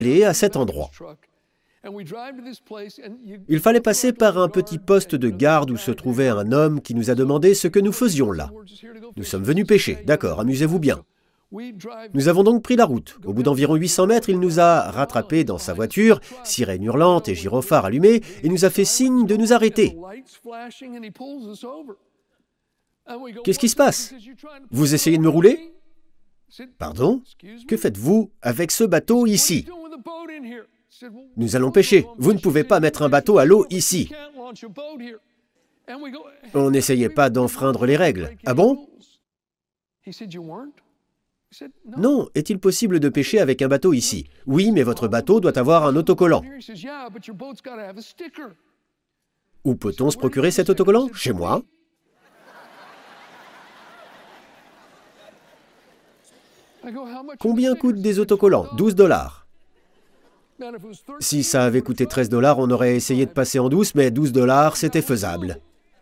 aller à cet endroit. Il fallait passer par un petit poste de garde où se trouvait un homme qui nous a demandé ce que nous faisions là. Nous sommes venus pêcher, d'accord, amusez-vous bien. Nous avons donc pris la route. Au bout d'environ 800 mètres, il nous a rattrapés dans sa voiture, sirène hurlante et gyrophare allumé, et nous a fait signe de nous arrêter. Qu'est-ce qui se passe? Vous essayez de me rouler? Pardon? Que faites-vous avec ce bateau ici? Nous allons pêcher. Vous ne pouvez pas mettre un bateau à l'eau ici. On n'essayait pas d'enfreindre les règles. Ah bon? Non, est-il possible de pêcher avec un bateau ici? Oui, mais votre bateau doit avoir un autocollant. Où peut-on se procurer cet autocollant? Chez moi. Combien coûtent des autocollants? 12 $. Si ça avait coûté 13 $, on aurait essayé de passer en douce, mais 12 $, c'était faisable.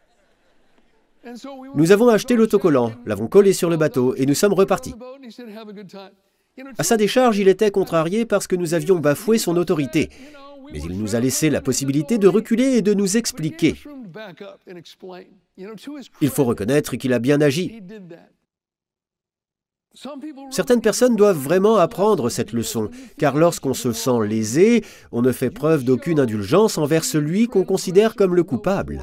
Nous avons acheté l'autocollant, l'avons collé sur le bateau et nous sommes repartis. À sa décharge, il était contrarié parce que nous avions bafoué son autorité. Mais il nous a laissé la possibilité de reculer et de nous expliquer. Il faut reconnaître qu'il a bien agi. Certaines personnes doivent vraiment apprendre cette leçon, car lorsqu'on se sent lésé, on ne fait preuve d'aucune indulgence envers celui qu'on considère comme le coupable.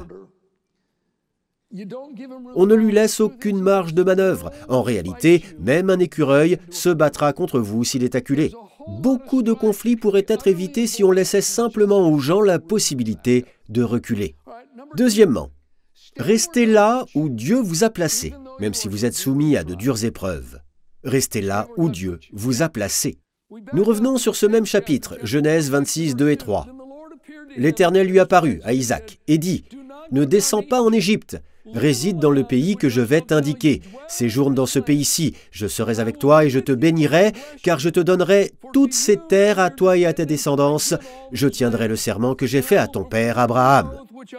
On ne lui laisse aucune marge de manœuvre. En réalité, même un écureuil se battra contre vous s'il est acculé. Beaucoup de conflits pourraient être évités si on laissait simplement aux gens la possibilité de reculer. Deuxièmement, restez là où Dieu vous a placé, même si vous êtes soumis à de dures épreuves. Restez là où Dieu vous a placé. Nous revenons sur ce même chapitre, Genèse 26, 2 et 3. L'Éternel lui apparut à Isaac et dit « Ne descends pas en Égypte, réside dans le pays que je vais t'indiquer. Séjourne dans ce pays-ci, je serai avec toi et je te bénirai, car je te donnerai toutes ces terres à toi et à tes descendances. Je tiendrai le serment que j'ai fait à ton père Abraham. »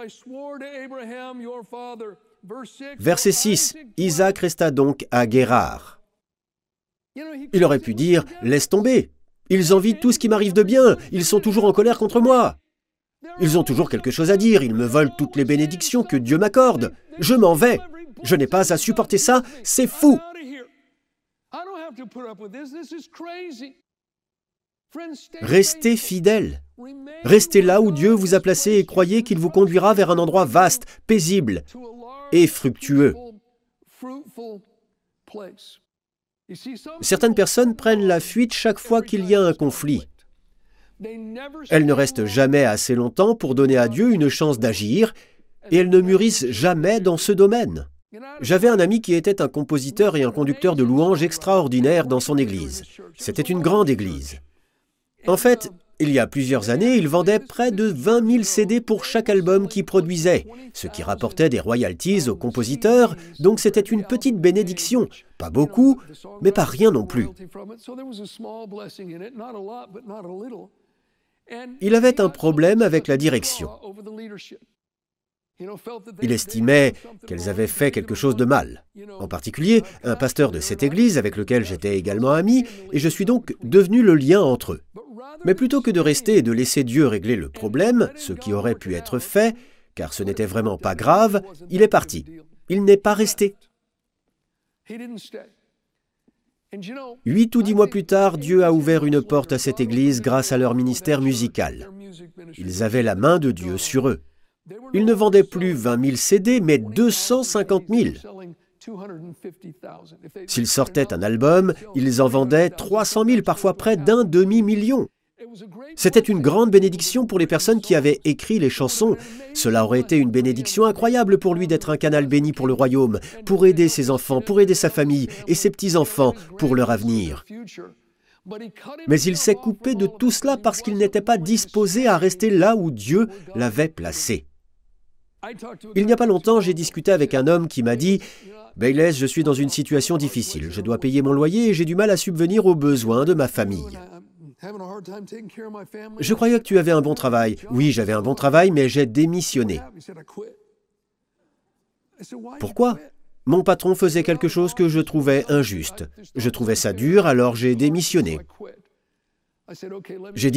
Verset 6. Isaac resta donc à Guérar. Il aurait pu dire « Laisse tomber, ils envient tout ce qui m'arrive de bien, ils sont toujours en colère contre moi. Ils ont toujours quelque chose à dire, ils me volent toutes les bénédictions que Dieu m'accorde. Je m'en vais, je n'ai pas à supporter ça, c'est fou. » Restez fidèles. Restez là où Dieu vous a placé et croyez qu'il vous conduira vers un endroit vaste, paisible et fructueux. Certaines personnes prennent la fuite chaque fois qu'il y a un conflit. Elles ne restent jamais assez longtemps pour donner à Dieu une chance d'agir et elles ne mûrissent jamais dans ce domaine. J'avais un ami qui était un compositeur et un conducteur de louanges extraordinaire dans son église. C'était une grande église. En fait, il y a plusieurs années, il vendait près de 20 000 CD pour chaque album qu'il produisait, ce qui rapportait des royalties aux compositeurs, donc c'était une petite bénédiction. Pas beaucoup, mais pas rien non plus. Il avait un problème avec la direction. Il estimait qu'elles avaient fait quelque chose de mal. En particulier, un pasteur de cette église avec lequel j'étais également ami, et je suis donc devenu le lien entre eux. Mais plutôt que de rester et de laisser Dieu régler le problème, ce qui aurait pu être fait, car ce n'était vraiment pas grave, il est parti. Il n'est pas resté. 8 ou 10 mois plus tard, Dieu a ouvert une porte à cette église grâce à leur ministère musical. Ils avaient la main de Dieu sur eux. Ils ne vendaient plus 20 000 CD, mais 250 000. S'ils sortaient un album, ils en vendaient 300 000, parfois près d'un demi-million. C'était une grande bénédiction pour les personnes qui avaient écrit les chansons. Cela aurait été une bénédiction incroyable pour lui d'être un canal béni pour le royaume, pour aider ses enfants, pour aider sa famille et ses petits-enfants pour leur avenir. Mais il s'est coupé de tout cela parce qu'il n'était pas disposé à rester là où Dieu l'avait placé. Il n'y a pas longtemps, j'ai discuté avec un homme qui m'a dit « Bayless, je suis dans une situation difficile. Je dois payer mon loyer et j'ai du mal à subvenir aux besoins de ma famille. » Je croyais que tu avais un bon travail. Oui, j'avais un bon travail, mais j'ai démissionné. Pourquoi? Mon patron faisait quelque chose que je trouvais injuste. Je trouvais ça dur, alors j'ai démissionné. J'ai